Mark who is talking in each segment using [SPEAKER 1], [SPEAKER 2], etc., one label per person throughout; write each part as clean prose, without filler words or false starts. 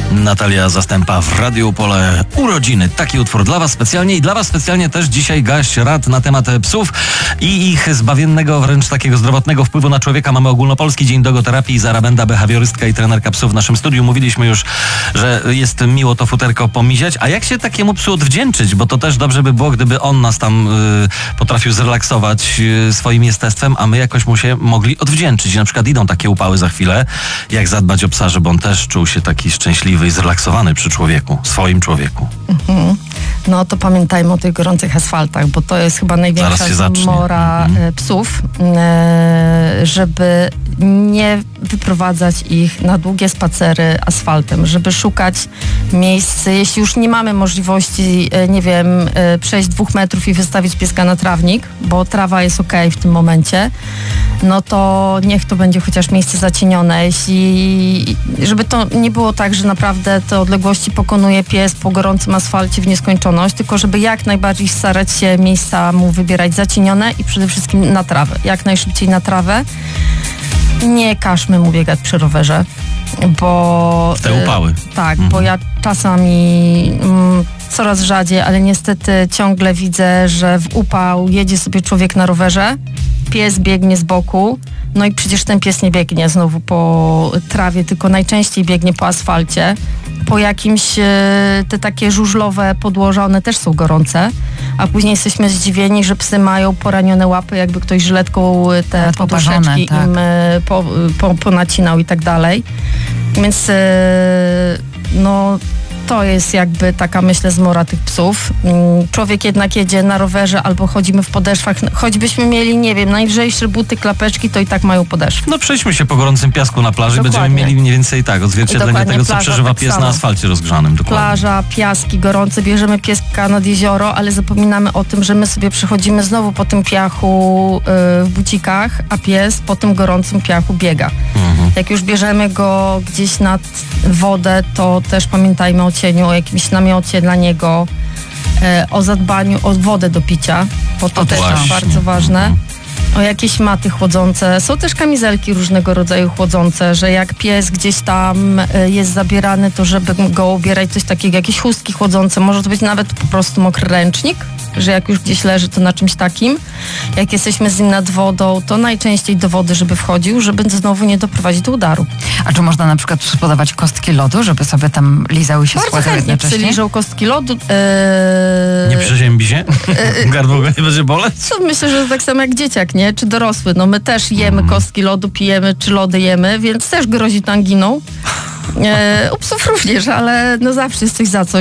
[SPEAKER 1] Natalia Zastępa w Radiu Pole. Urodziny. Taki utwór dla Was specjalnie i dla Was specjalnie też dzisiaj gaść rad na temat psów i ich zbawiennego, wręcz takiego zdrowotnego wpływu na człowieka. Mamy ogólnopolski dzień dogoterapii. Zara Benda, behawiorystka i trenerka psów w naszym studiu. Mówiliśmy już, że jest miło to futerko pomiziać. A jak się takiemu psu odwdzięczyć? Bo to też dobrze by było, gdyby on nas tam potrafił zrelaksować swoim jestestwem, a my jakoś mu się mogli odwdzięczyć. Na przykład idą takie upały za chwilę. Jak zadbać o psa, żeby on też czuł się taki szczęśliwy i zrelaksowany przy człowieku, swoim człowieku.
[SPEAKER 2] No to pamiętajmy o tych gorących asfaltach, bo to jest chyba największa zmora psów, żeby nie wyprowadzać ich na długie spacery asfaltem, żeby szukać miejsc, jeśli już nie mamy możliwości, nie wiem, przejść 2 metrów i wystawić pieska na trawnik, bo trawa jest okej w tym momencie, no to niech to będzie chociaż miejsce zacienione, żeby to nie było tak, że naprawdę te odległości pokonuje pies po gorącym asfalcie w nieskończoność, tylko żeby jak najbardziej starać się miejsca mu wybierać zacienione i przede wszystkim na trawę, jak najszybciej na trawę. Nie każmy mu biegać przy rowerze, bo...
[SPEAKER 1] W te upały.
[SPEAKER 2] Tak, bo ja czasami coraz rzadziej, ale niestety ciągle widzę, że w upał jedzie sobie człowiek na rowerze, pies biegnie z boku, no i przecież ten pies nie biegnie znowu po trawie, tylko najczęściej biegnie po asfalcie. Po jakimś, te takie żużlowe podłoża, one też są gorące, a później jesteśmy zdziwieni, że psy mają poranione łapy, jakby ktoś żyletką te poduszeczki im ponacinał i tak dalej. Więc no to jest jakby taka, myślę, zmora tych psów. Człowiek jednak jedzie na rowerze albo chodzimy w podeszwach. Choćbyśmy mieli, nie wiem, najlżejsze buty, klapeczki, to i tak mają podeszwy.
[SPEAKER 1] No przejdźmy się po gorącym piasku na plaży.
[SPEAKER 2] Dokładnie.
[SPEAKER 1] Będziemy mieli mniej więcej odzwierciedlenie tego, co przeżywa
[SPEAKER 2] tak
[SPEAKER 1] pies
[SPEAKER 2] samo.
[SPEAKER 1] na asfalcie rozgrzanym. Dokładnie.
[SPEAKER 2] Plaża, piaski gorące, bierzemy pieska nad jezioro, ale zapominamy o tym, że my sobie przechodzimy znowu po tym piachu w bucikach, a pies po tym gorącym piachu biega. Jak już bierzemy go gdzieś nad wodę, to też pamiętajmy o cieniu, o jakimś namiocie dla niego, o zadbaniu o wodę do picia, bo to też jest bardzo ważne. O jakieś maty chłodzące. Są też kamizelki różnego rodzaju chłodzące, że jak pies gdzieś tam jest zabierany, to żeby go ubierać coś takiego, jakieś chustki chłodzące. Może to być nawet po prostu mokry ręcznik, że jak już gdzieś leży, to na czymś takim. Jak jesteśmy z nim nad wodą, to najczęściej do wody, żeby wchodził, żeby znowu nie doprowadzić do udaru.
[SPEAKER 3] A czy można na przykład podawać kostki lodu, żeby sobie tam lizały i się schładzały jednocześnie?
[SPEAKER 2] Psy liżą kostki lodu.
[SPEAKER 1] Nie przeziębi się? Gardło go nie będzie boleć?
[SPEAKER 2] To myślę, że tak samo jak dzieciak, nie? Czy dorosły. No my też jemy kostki lodu, pijemy, czy lody jemy, więc też grozi to anginą. U psów również, ale no zawsze jest coś za coś.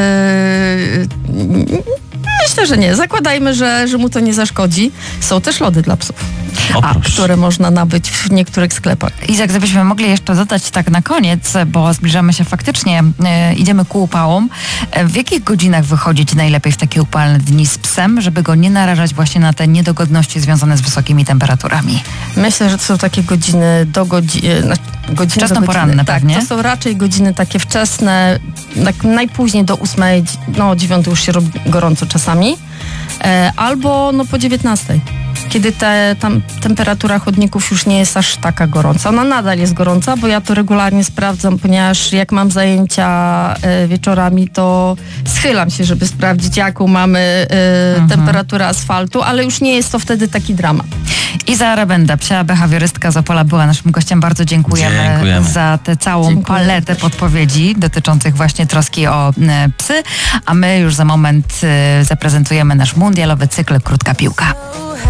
[SPEAKER 2] Myślę, że nie. Zakładajmy, że mu to nie zaszkodzi. Są też lody dla psów, które można nabyć w niektórych sklepach.
[SPEAKER 3] Izak, gdybyśmy mogli jeszcze dodać tak na koniec, bo zbliżamy się faktycznie, idziemy ku upałom. W jakich godzinach wychodzić najlepiej w takie upalne dni z psem, żeby go nie narażać właśnie na te niedogodności związane z wysokimi temperaturami?
[SPEAKER 2] Myślę, że to są takie godziny do godziny.
[SPEAKER 3] Wczesnoporanne pewnie.
[SPEAKER 2] Tak, to są raczej godziny takie wczesne, tak najpóźniej do 8, no 9 już się robi gorąco czasami, albo no po 19, kiedy temperatura chodników już nie jest aż taka gorąca. Ona nadal jest gorąca, bo ja to regularnie sprawdzam, ponieważ jak mam zajęcia wieczorami, to schylam się, żeby sprawdzić, jaką mamy temperaturę asfaltu, ale już nie jest to wtedy taki dramat.
[SPEAKER 3] Zara Benda, psia behawiorystka z Opola, była naszym gościem. Bardzo dziękujemy za tę całą paletę podpowiedzi dotyczących właśnie troski o psy, a my już za moment zaprezentujemy nasz mundialowy cykl Krótka Piłka.